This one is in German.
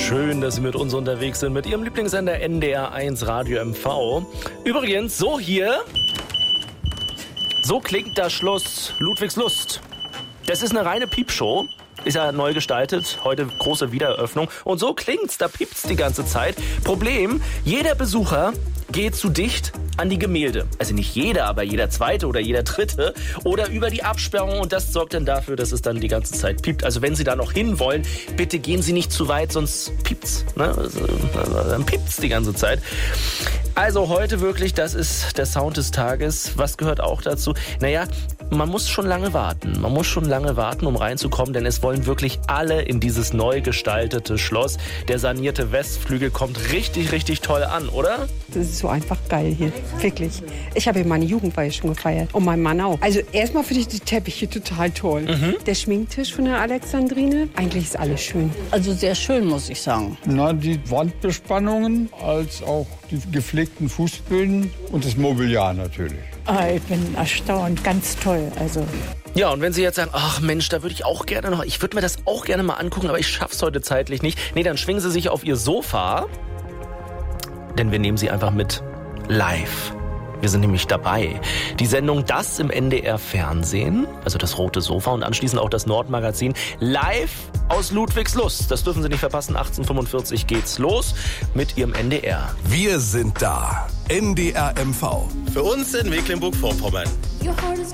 Schön, dass Sie mit uns unterwegs sind, mit Ihrem Lieblingssender NDR 1 Radio MV. Übrigens, so klingt das Schloss Ludwigslust. Das ist eine reine Piepshow. Ist ja neu gestaltet, heute große Wiedereröffnung. Und so klingt's, da piept's die ganze Zeit. Problem, jeder Besucher geht zu dicht an die Gemälde. Also nicht jeder, aber jeder zweite oder jeder dritte. Oder über die Absperrung, und das sorgt dann dafür, dass es dann die ganze Zeit piept. Also wenn Sie da noch hinwollen, bitte gehen Sie nicht zu weit, sonst piept's. Ne? Also, dann piept's die ganze Zeit. Also heute wirklich, das ist der Sound des Tages. Was gehört auch dazu? Naja, man muss schon lange warten. Man muss schon lange warten, um reinzukommen, denn es wollen wirklich alle in dieses neu gestaltete Schloss. Der sanierte Westflügel kommt richtig, richtig toll an, oder? Das ist so einfach geil hier, wirklich. Ich habe hier meine Jugendweihe schon gefeiert und mein Mann auch. Also erstmal finde ich die Teppiche total toll. Der Schminktisch von der Alexandrine, eigentlich ist alles schön. Also sehr schön, muss ich sagen. Na, die Wandbespannungen als auch die gepflegten Fußböden und das Mobiliar natürlich. Ich bin erstaunt, ganz toll. Also. Ja, und wenn Sie jetzt sagen, ach Mensch, da würde ich auch gerne noch, ich würde mir das auch gerne mal angucken, aber ich schaff's heute zeitlich nicht. Nee, dann schwingen Sie sich auf Ihr Sofa, denn wir nehmen Sie einfach mit live. Wir sind nämlich dabei. Die Sendung Das im NDR Fernsehen, also das rote Sofa, und anschließend auch das Nordmagazin, live aus Ludwigslust. Das dürfen Sie nicht verpassen, 18:45 geht's los mit Ihrem NDR. Wir sind da. NDR MV. Für uns in Mecklenburg-Vorpommern.